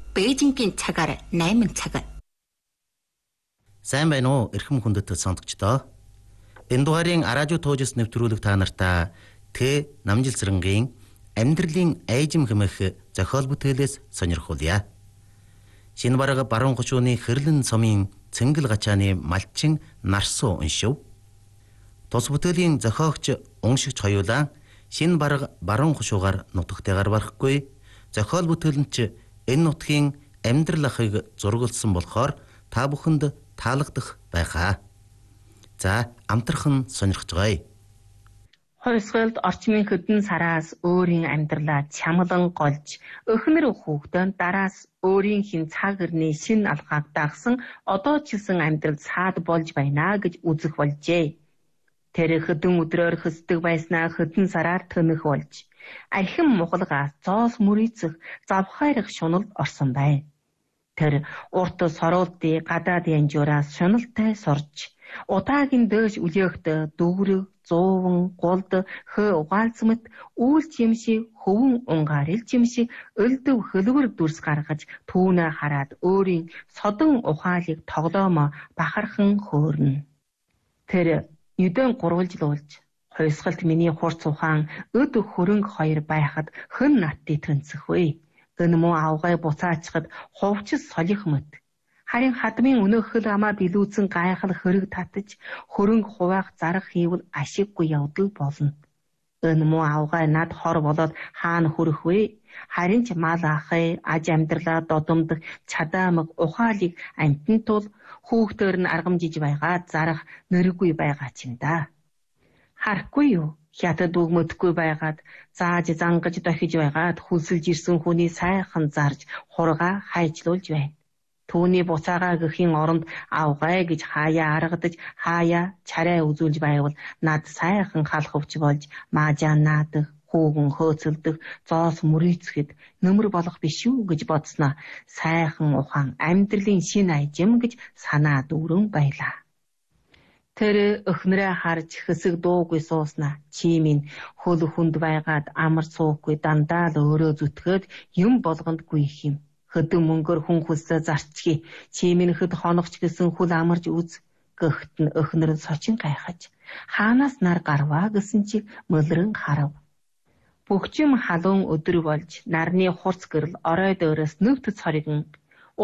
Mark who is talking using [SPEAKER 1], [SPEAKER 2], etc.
[SPEAKER 1] Бээжингийн цагаар 8 цаг.
[SPEAKER 2] Сайн байна уу эрхэм хүндэт сонсогчдоо. Энэ дугаарыг радио тоожс нэвтрүүлэг та нартаа Намжилсрангийн амьдралын айжим хэмээх зохиол бүтээлээс сонирхуулъя. Шинэ бараг баруун хошууны хэрлэн сумын цэнгэл гачааны малчин нарсуу уншив. Тус бүтээлийн зохиогч уншигч хоёулаа шинэ бараг баруун хошуугаар нутагтайгаар барахгүй. Зохиол бүтээлэнч энэ нутгийн амьдрал ахыг зургалсан болохоор та бүхэнд таалагдах байхаа. За амтрхан сонирхцгаая.
[SPEAKER 3] Хувьсгалд орчмын хөдөн сараас өөрийн амьдралаа чамлан голж, өхнөр хүүхдэн дараас өөрийн хин цаг ирний шин алхааг дагсан одоо ч гэсэн амьдрал саад болж байна гэж үзэх болжээ. Тэр хөдөн өдрөөр хөсдөг байснаа хөдөн сараар төнөх болж, архин мухалгаас зоос мөрийцэх завхайрах шунал орсон байна. Тэр урт сороолтын гадаад янжуураас шуналтай сорж, утаагийн дөөш үлэөхт дүүрэг, зууван, гулд, хөө угаалцмат, үйлч юмшиг, хөвөн унгарил чимшиг, өлдөв хөлвөр дүрс гаргаж, түүнээ хараад өөрийн содон ухаалыг тоглоомоо бахархан хөөрнө. Тэр юдэн гурвалжлуулж, хувьсгалт миний хурц ухаан, өд хөрөнгө хоёр байхад хэн наттыг төнцөх вэ? Энэ муу авгай буцаачхад хувчс солих мэт. Харин хадмын өнөөх хөл амаа билүүцэн гайхал хөрөг татаж, хөрөнгө хуваах зарах хийвэл ашиггүй явдал болно. Энэ муу авгай над хор болоод хаана хүрэх вэ? Харин ч мал ахыг аж амьдралаа додомдох чадаамаг ухаалыг амтэн тул хүүхдээр нь аргамжиж байгаа зарах нэргүй байгаа ч юм да. Харахгүй юу? Хятад өгмөдгүй байгаад зааж зангаж дохиж байгаад хүлсэлж ирсэн хүний сайхан зарж хургаа хайчлуулж байна. Түүний буцаагаа гэхийн оронд авгай гэж хаяа аргадаж хаяа чарай үзүүлж байвал над сайхан халахвч болж маажаа наадах, хүүгэн хөөцөлдөх, зоос мөрийцэхэд нөмөр болох биш үү гэж бодсноо сайхан ухаан амьдралын шин айжим гэж санаа дүүрэн байлаа. Тэр өхнөрөө харж хэсэг дуугүй сууснаа чимийн хөл хүнд байгаад амар суухгүй дандаа л өөрөө зүтгээд юм болгонд гүйх юм. Хөдөн мөнгөөр хүн хүлсээ зарчхий чимийн хөд хоногч гэсэн хүл амарж үз. Гөхт нь өхнөр сочин гайхаж хаанаас нар гарваа гэсэн чи мөлрөн харав. Бүгчим халуун өдөр болж нарны хурц гэрэл орой дээрээс нөвт цоригн